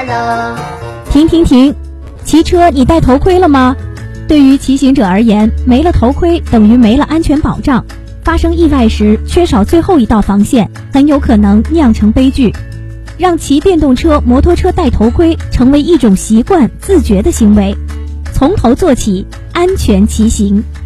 乐。 停！骑车你戴头盔了吗？对于骑行者而言，没了头盔等于没了安全保障，发生意外时缺少最后一道防线，很有可能酿成悲剧。让骑电动车、摩托车戴头盔成为一种习惯、自觉的行为，从头做起，安全骑行。